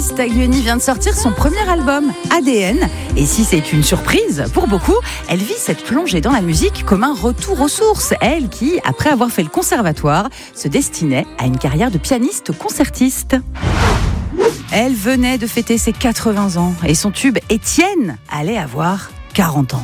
Taglioni vient de sortir son premier album, ADN. Et si c'est une surprise pour beaucoup, elle vit cette plongée dans la musique comme un retour aux sources. Elle qui, après avoir fait le conservatoire, se destinait à une carrière de pianiste concertiste. Elle venait de fêter ses 80 ans et son tube Étienne allait avoir 40 ans.